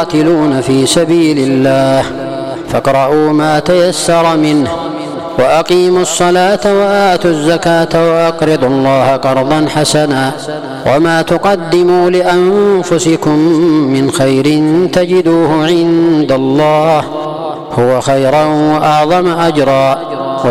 يقاتلون في سبيل الله فاقرؤوا ما تيسر منه وأقيموا الصلاة وآتوا الزكاة وأقرضوا الله قرضا حسنا وما تقدموا لأنفسكم من خير تجدوه عند الله هو خيرا وأعظم أجرا